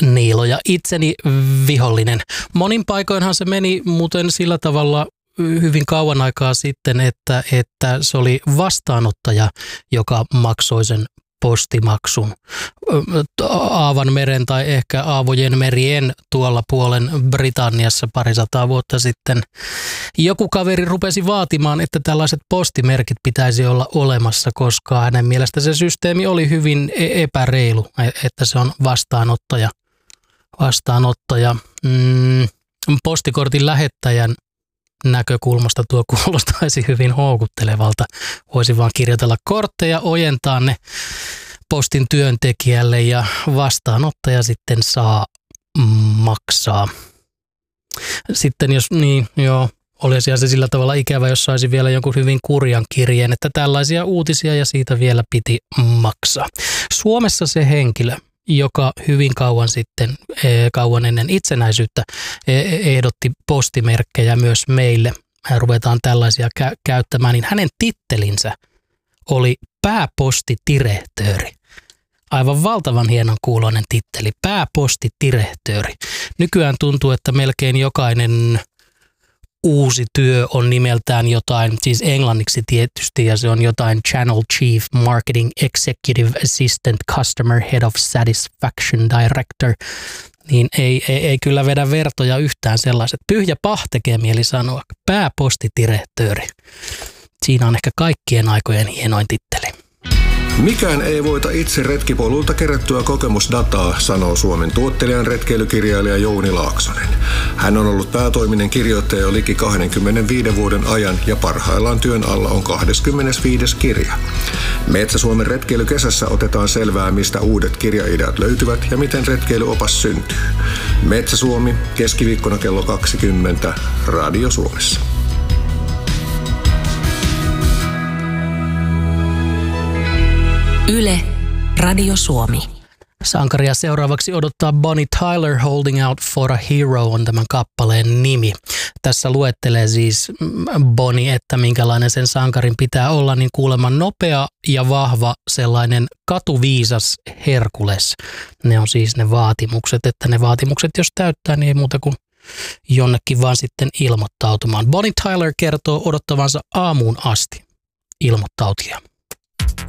Niilo ja itseni vihollinen. Monin paikoinhan se meni muuten sillä tavalla hyvin kauan aikaa sitten, että se oli vastaanottaja, joka maksoi sen postimaksun. Aavanmeren tai ehkä Aavojen merien tuolla puolen Britanniassa 200 vuotta sitten joku kaveri rupesi vaatimaan, että tällaiset postimerkit pitäisi olla olemassa, koska hänen mielestä se systeemi oli hyvin epäreilu, että se on vastaanottaja. Postikortin lähettäjän näkökulmasta tuo kuulostaisi hyvin houkuttelevalta. Voisi vaan kirjoitella kortteja, ojentaa ne postin työntekijälle ja vastaanottaja sitten saa maksaa. Sitten jos olisi se sillä tavalla ikävä, jos saisi vielä jonkun hyvin kurjan kirjeen, että tällaisia uutisia ja siitä vielä piti maksaa. Suomessa se henkilö, joka hyvin kauan ennen itsenäisyyttä ehdotti postimerkkejä myös meille, ruvetaan tällaisia käyttämään, niin hänen tittelinsä oli pääpostitirehtööri. Aivan valtavan hienon kuuloinen titteli, pääpostitirehtööri. Nykyään tuntuu, että melkein jokainen uusi työ on nimeltään jotain, siis englanniksi tietysti, ja se on jotain Channel Chief, Marketing Executive Assistant, Customer Head of Satisfaction Director, niin ei kyllä vedä vertoja yhtään sellaiset. Pyhjä pah tekee mieli sanoa, pääpostitirehtööri. Siinä on ehkä kaikkien aikojen hienoin titteli. Mikään ei voita itse retkipolulta kerättyä kokemusdataa, sanoo Suomen tuottelijan retkeilykirjailija Jouni Laaksonen. Hän on ollut päätoiminen kirjoittaja jo liki 25 vuoden ajan ja parhaillaan työn alla on 25. kirja. Metsä-Suomen retkeilykesässä otetaan selvää, mistä uudet kirjaideat löytyvät ja miten retkeilyopas syntyy. Metsä-Suomi, keskiviikkona kello 20, Radio Suomessa. Yle, Radio Suomi. Sankaria seuraavaksi odottaa Bonnie Tyler, Holding Out for a Hero on tämän kappaleen nimi. Tässä luettelee siis Bonnie, että minkälainen sen sankarin pitää olla, niin kuulemma nopea ja vahva sellainen katuviisas Herkules. Ne on siis ne vaatimukset, että ne vaatimukset jos täyttää, niin ei muuta kuin jonnekin vaan sitten ilmoittautumaan. Bonnie Tyler kertoo odottavansa aamuun asti ilmoittautia.